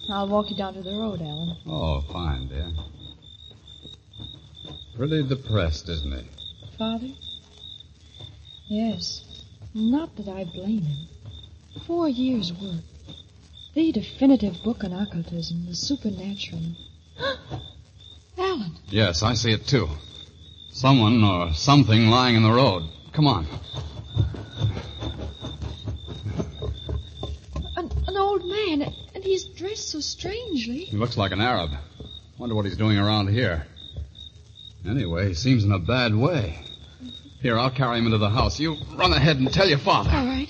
I'll walk you down to the road, Alan. Oh, fine, dear. Pretty depressed, isn't he? Father? Yes. Not that I blame him. 4 years' work. The definitive book on occultism, the supernatural. Alan! Yes, I see it, too. Someone or something lying in the road. Come on. An old man, and he's dressed so strangely. He looks like an Arab. Wonder what he's doing around here. Anyway, he seems in a bad way. Here, I'll carry him into the house. You run ahead and tell your father. All right.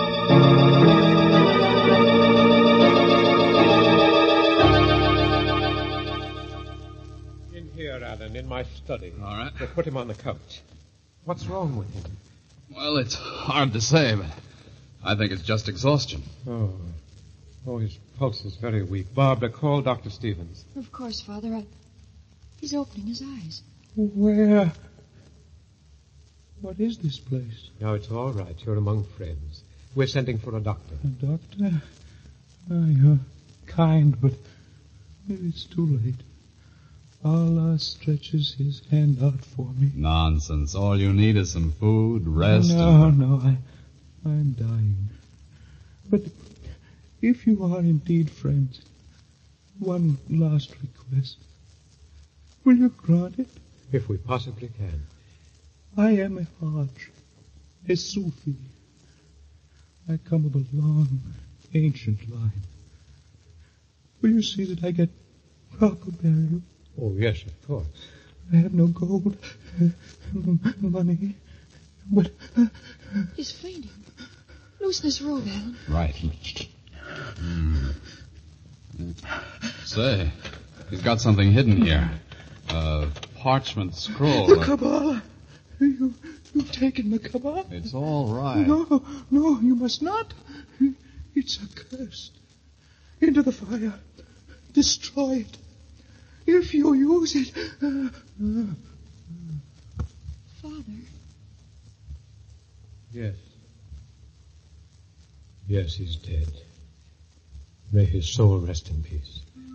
In here, Alan, in my study. All right. They put him on the couch. What's wrong with him? Well, it's hard to say, but I think it's just exhaustion. Oh, his pulse is very weak. Barbara, call Dr. Stevens. Of course, Father. He's opening his eyes. Where? What is this place? Now, it's all right. You're among friends. We're sending for a doctor. A doctor? Oh, you're kind, but it's too late. Allah stretches his hand out for me. Nonsense. All you need is some food, rest. No, I'm dying. But if you are indeed friends, one last request. Will you grant it? If we possibly can. I am a Hajj, a Sufi. I come of a long, ancient line. Will you see that I get proper burial? Oh, yes, of course. I have no gold, money, but... He's fainting. Loosen this robe, Alan. Right. Say, he's got something hidden here. A parchment scroll. The Kabbalah. You've taken the Kabbalah. It's all right. No, you must not. It's accursed. Into the fire. Destroy it. If you use it... Father. Yes. Yes, he's dead. May his soul rest in peace.